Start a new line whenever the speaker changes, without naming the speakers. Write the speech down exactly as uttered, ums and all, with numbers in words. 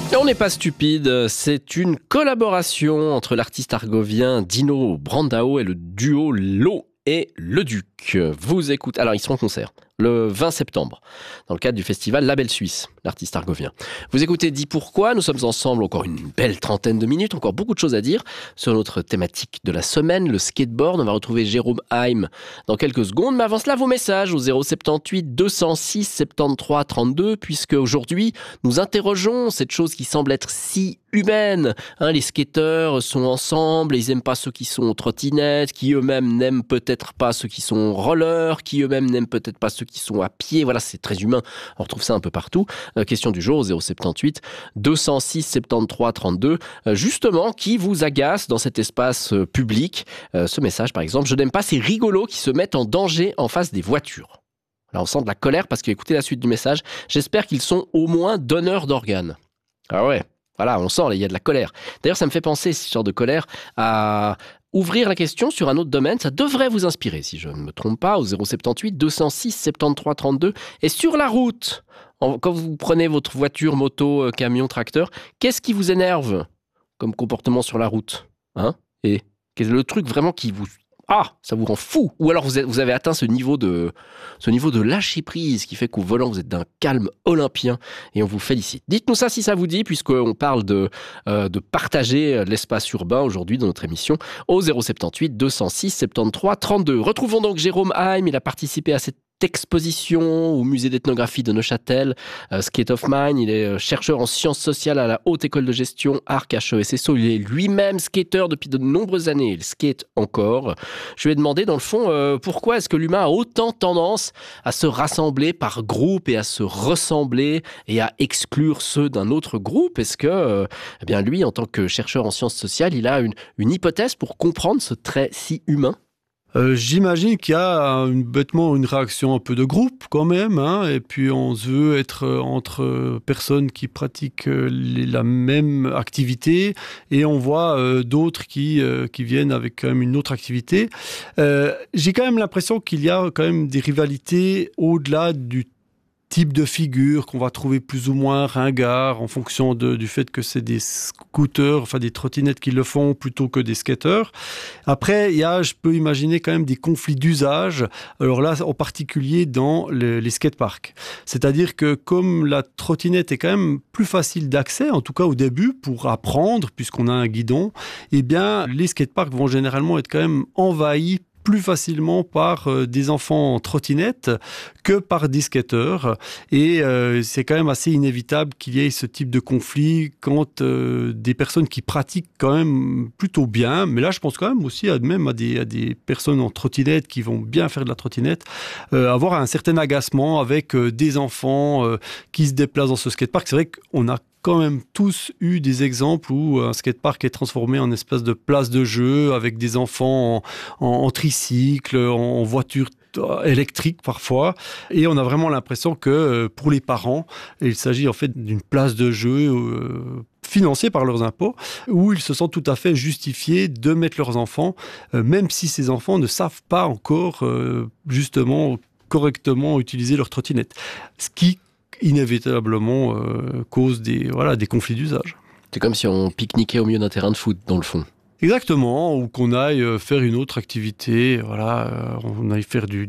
On n'est pas stupide, c'est une collaboration entre l'artiste argovien Dino Brandao et le duo Lo et Le Duc. Vous écoutez, alors ils seront en concert le vingt septembre, dans le cadre du festival Label Suisse, l'artiste argovien. Vous écoutez Dis Pourquoi, nous sommes ensemble encore une belle trentaine de minutes, encore beaucoup de choses à dire sur notre thématique de la semaine, le skateboard. On va retrouver Jérôme Haim dans quelques secondes, mais avant cela, vos messages au zéro soixante-dix-huit deux cent six soixante-treize trente-deux, puisque aujourd'hui, nous interrogeons cette chose qui semble être si humaine. Hein, les skateurs sont ensemble, ils n'aiment pas ceux qui sont trottinettes, qui eux-mêmes n'aiment peut-être pas ceux qui sont rollers, qui eux-mêmes n'aiment peut-être pas ceux qui sont à pied. Voilà, c'est très humain. On retrouve ça un peu partout. Euh, question du jour au zéro soixante-dix-huit deux cent six soixante-treize trente-deux. Euh, justement, qui vous agace dans cet espace euh, public euh, Ce message, par exemple, je n'aime pas ces rigolos qui se mettent en danger en face des voitures. Là, on sent de la colère parce que, écoutez la suite du message, j'espère qu'ils sont au moins donneurs d'organes. Ah ouais. Voilà, on sent, il y a de la colère. D'ailleurs, ça me fait penser, ce genre de colère, à ouvrir la question sur un autre domaine. Ça devrait vous inspirer, si je ne me trompe pas, au zéro soixante-dix-huit deux cent six soixante-treize trente-deux. Et sur la route, quand vous prenez votre voiture, moto, camion, tracteur, qu'est-ce qui vous énerve comme comportement sur la route, hein? Et quel est le truc vraiment qui vous... Ah, ça vous rend fou. Ou alors vous, êtes, vous avez atteint ce niveau de, ce niveau de lâcher prise qui fait qu'au volant, vous êtes d'un calme olympien et on vous félicite. Dites-nous ça si ça vous dit, puisqu'on parle de, euh, de partager l'espace urbain aujourd'hui dans notre émission au zéro soixante-dix-huit deux cent six soixante-treize trente-deux. Retrouvons donc Jérôme Haim. Il a participé à cette exposition au musée d'ethnographie de Neuchâtel, euh, Skate of Mind. Il est euh, chercheur en sciences sociales à la Haute École de Gestion, Arc H E S S O. Il est lui-même skateur depuis de nombreuses années. Il skate encore. Je lui ai demandé, dans le fond, euh, pourquoi est-ce que l'humain a autant tendance à se rassembler par groupe et à se ressembler et à exclure ceux d'un autre groupe. Est-ce que, euh, eh bien, lui, en tant que chercheur en sciences sociales, il a une, une hypothèse pour comprendre ce trait si humain ?
Euh, j'imagine qu'il y a une, bêtement une réaction un peu de groupe quand même, hein, et puis on se veut être entre personnes qui pratiquent les, la même activité et on voit euh, d'autres qui, euh, qui viennent avec quand même une autre activité. Euh, j'ai quand même l'impression qu'il y a quand même des rivalités au-delà du type de figure qu'on va trouver plus ou moins ringard en fonction de, du fait que c'est des scooters, enfin des trottinettes qui le font plutôt que des skateurs. Après, il y a, je peux imaginer quand même des conflits d'usage. Alors là, en particulier dans les, les skateparks. C'est-à-dire que comme la trottinette est quand même plus facile d'accès, en tout cas au début, pour apprendre, puisqu'on a un guidon, eh bien, les skateparks vont généralement être quand même envahis plus facilement par euh, des enfants en trottinette que par des skateurs. Et euh, c'est quand même assez inévitable qu'il y ait ce type de conflit quand euh, des personnes qui pratiquent quand même plutôt bien, mais là je pense quand même aussi à, même à des, à des personnes en trottinette qui vont bien faire de la trottinette, euh, avoir un certain agacement avec euh, des enfants euh, qui se déplacent dans ce skatepark. C'est vrai qu'on a quand même tous eu des exemples où un skatepark est transformé en espèce de place de jeu avec des enfants en, en, en tricycle, en voiture électrique parfois, et on a vraiment l'impression que pour les parents, il s'agit en fait d'une place de jeu euh, financés par leurs impôts, où ils se sentent tout à fait justifiés de mettre leurs enfants, euh, même si ces enfants ne savent pas encore euh, justement correctement utiliser leur trottinette. Ce qui inévitablement euh, cause des, voilà, des conflits d'usage.
C'est comme si on pique-niquait au milieu d'un terrain de foot, dans le fond.
Exactement, ou qu'on aille faire une autre activité, voilà, on aille faire du,